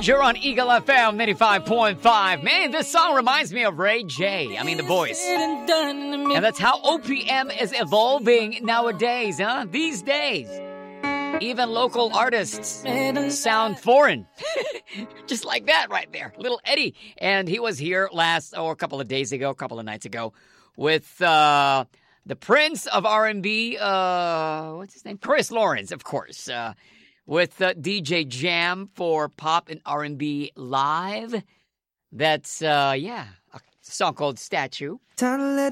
You're on Eagle FM 95.5. Man, this song reminds me of Ray J. I mean, the voice. And that's how OPM is evolving nowadays, huh? These days. Even local artists sound foreign. Just like that right there. Little Eddie. And he was here a couple of nights ago, with the Prince of R&B, what's his name? Chris Lawrence, of course. With DJ Jam for Pop and R&B Live. That's, a song called Statue. Time to let